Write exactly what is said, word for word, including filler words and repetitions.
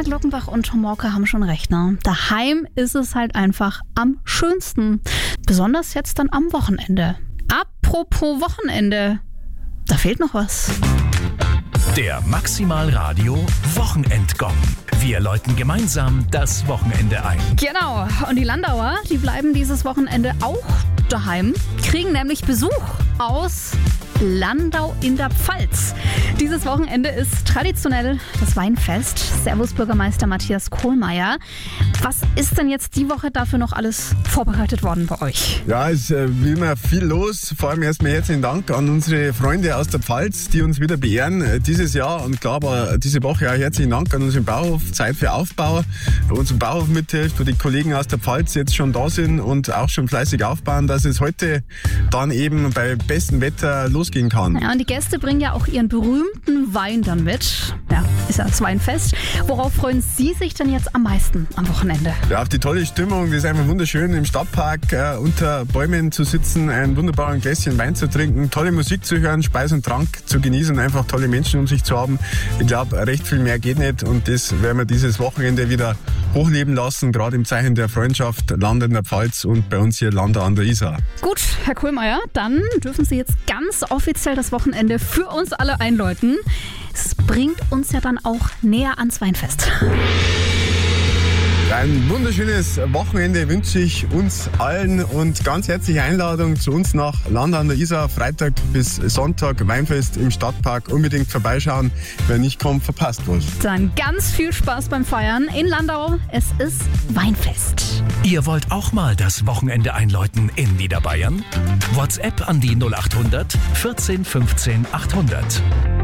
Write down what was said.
Glockenbach und Tom Walker haben schon recht, ne? Daheim ist es halt einfach am schönsten. Besonders jetzt dann am Wochenende. Apropos Wochenende, da fehlt noch was. Der Maximal Radio Wochenendgong. Wir läuten gemeinsam das Wochenende ein. Genau, und die Landauer, die bleiben dieses Wochenende auch daheim, kriegen nämlich Besuch aus Landau in der Pfalz. Dieses Wochenende ist traditionell das Weinfest. Servus Bürgermeister Matthias Kohlmeier. Was ist denn jetzt die Woche dafür noch alles vorbereitet worden bei euch? Ja, es ist äh, wie immer viel los. Vor allem erstmal herzlichen Dank an unsere Freunde aus der Pfalz, die uns wieder beehren äh, dieses Jahr. Und klar, aber diese Woche auch herzlichen Dank an unseren Bauhof Zeit für Aufbau. Unseren Bauhof mithilft, wo die Kollegen aus der Pfalz jetzt schon da sind und auch schon fleißig aufbauen, dass es heute dann eben bei bestem Wetter losgehen kann. Ja, und die Gäste bringen ja auch ihren berühmten Wein dann mit. Ja, ist ja das Weinfest. Worauf freuen Sie sich denn jetzt am meisten am Wochenende? Ja, auf die tolle Stimmung. Das ist einfach wunderschön, im Stadtpark äh, unter Bäumen zu sitzen, ein wunderbares Gläschen Wein zu trinken, tolle Musik zu hören, Speis und Trank zu genießen und einfach tolle Menschen um sich zu haben. Ich glaube, recht viel mehr geht nicht und das werden wir dieses Wochenende wieder hochleben lassen, gerade im Zeichen der Freundschaft Land in der Pfalz und bei uns hier Landau an der Isar. Gut, Herr Kohlmeier, dann dürfen Sie jetzt ganz offiziell das Wochenende für uns alle einläuten. Es bringt uns ja dann auch näher ans Weinfest. Ein wunderschönes Wochenende wünsche ich uns allen und ganz herzliche Einladung zu uns nach Landau an der Isar. Freitag bis Sonntag Weinfest im Stadtpark. Unbedingt vorbeischauen. Wer nicht kommt, verpasst was. Dann ganz viel Spaß beim Feiern in Landau. Es ist Weinfest. Ihr wollt auch mal das Wochenende einläuten in Niederbayern? WhatsApp an die null acht hundert vierzehn fünfzehn achthundert.